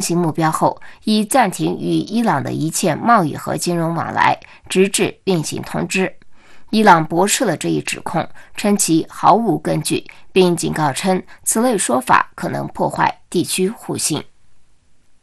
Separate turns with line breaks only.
行目标后，已暂停与伊朗的一切贸易和金融往来，直至另行通知。伊朗驳斥了这一指控，称其毫无根据，并警告称此类说法可能破坏地区互信。